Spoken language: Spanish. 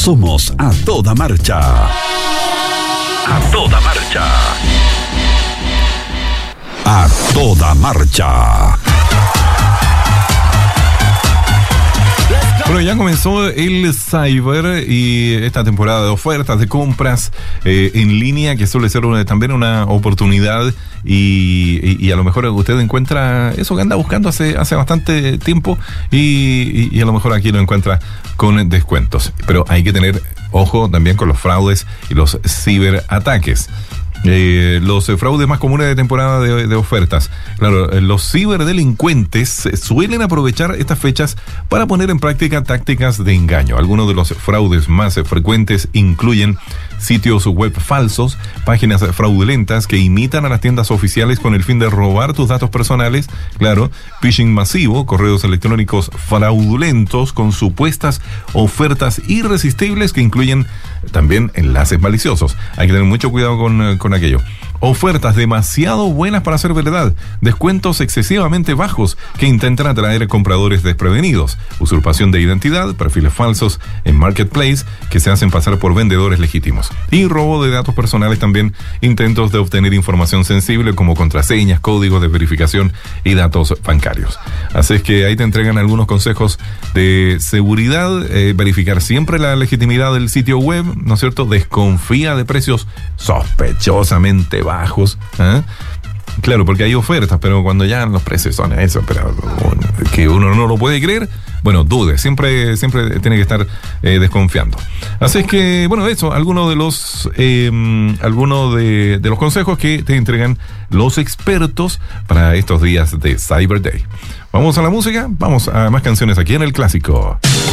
Somos A Toda Marcha. A Toda Marcha. A Toda Marcha. Bueno, ya comenzó el Cyber y esta temporada de ofertas, de compras en línea, que suele ser también una oportunidad y a lo mejor usted encuentra eso que anda buscando hace bastante tiempo y a lo mejor aquí lo encuentra con descuentos. Pero hay que tener ojo también con los fraudes y los ciberataques. Los fraudes más comunes de temporada de ofertas. Claro, los ciberdelincuentes suelen aprovechar estas fechas para poner en práctica tácticas de engaño. Algunos de los fraudes más frecuentes incluyen sitios web falsos, páginas fraudulentas que imitan a las tiendas oficiales con el fin de robar tus datos personales. Claro, phishing masivo, correos electrónicos fraudulentos con supuestas ofertas irresistibles que incluyen también enlaces maliciosos. Hay que tener mucho cuidado con aquello. Ofertas demasiado buenas para ser verdad, descuentos excesivamente bajos que intentan atraer compradores desprevenidos, usurpación de identidad, perfiles falsos en Marketplace que se hacen pasar por vendedores legítimos y robo de datos personales también, intentos de obtener información sensible como contraseñas, códigos de verificación y datos bancarios. Así es que ahí te entregan algunos consejos de seguridad, verificar siempre la legitimidad del sitio web, ¿no es cierto? Desconfía de precios sospechosamente bajos, ¿eh? Claro, porque hay ofertas, pero cuando ya los precios son eso, pero que uno no lo puede creer, bueno, dude, siempre tiene que estar desconfiando. Así es que, bueno, eso, algunos de los consejos que te entregan los expertos para estos días de Cyber Day. Vamos a la música, vamos a más canciones aquí en El Clásico.